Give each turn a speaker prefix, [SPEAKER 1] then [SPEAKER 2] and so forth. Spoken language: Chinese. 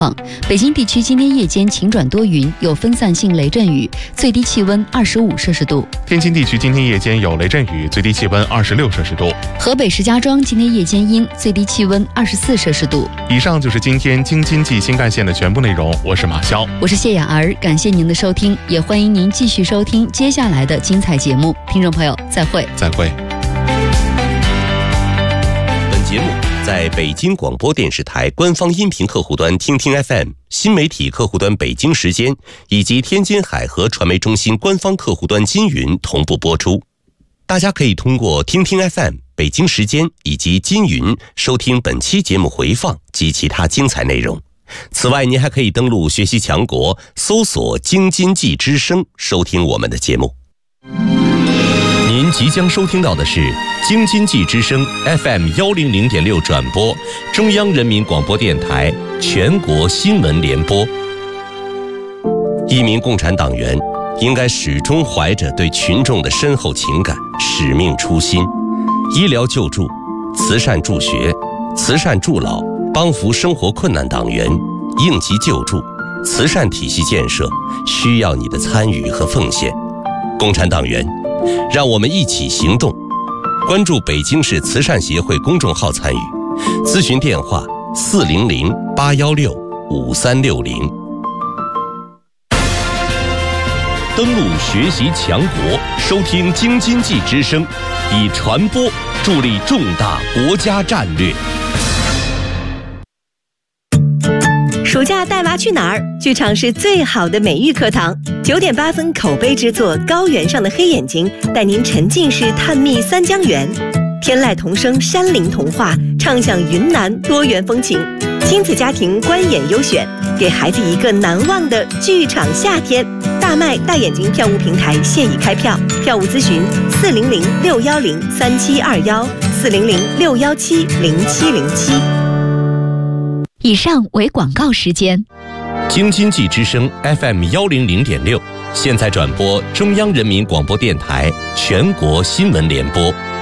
[SPEAKER 1] 北京地区今天夜间晴转多云，有分散性雷阵雨，最低气温25摄氏度。
[SPEAKER 2] 天津地区今天夜间有雷阵雨，最低气温26摄氏度。
[SPEAKER 1] 河北石家庄今天夜间阴，最低气温24摄氏度。
[SPEAKER 2] 以上就是今天京津冀新干线的全部内容，我是马潇，
[SPEAKER 1] 我是谢雅儿，感谢您的收听，也欢迎您继续收听接下来的精彩节目。听众朋友，再会。
[SPEAKER 2] 再会。
[SPEAKER 3] 本节目在北京广播电视台官方音频客户端听听 FM、新媒体客户端北京时间以及天津海河传媒中心官方客户端金云同步播出。大家可以通过听听 FM、北京时间以及金云收听本期节目回放及其他精彩内容。此外，您还可以登录学习强国，搜索京津冀之声收听我们的节目。您即将收听到的是京津冀之声 FM 100.6转播，中央人民广播电台全国新闻联播。一名共产党员应该始终怀着对群众的深厚情感、使命初心，医疗救助、慈善助学、慈善助老，帮扶生活困难党员，应急救助、慈善体系建设需要你的参与和奉献。共产党员，让我们一起行动。关注北京市慈善协会公众号参与，咨询电话400-816-5360。登录学习强国，收听京津冀之声，以传播助力重大国家战略。
[SPEAKER 4] 暑假带娃去哪儿？剧场是最好的美育课堂。9点8分口碑之作《高原上的黑眼睛》，带您沉浸式探秘三江源。天籁童声山林童话，畅享云南多元风情。亲子家庭观演优选，给孩子一个难忘的剧场夏天。大麦大眼睛票务平台现已开票，票务咨询400-610-3721，400-617-0707。
[SPEAKER 1] 以上为广告时间。
[SPEAKER 3] 京津冀之声 FM 100.6，现在转播中央人民广播电台全国新闻联播。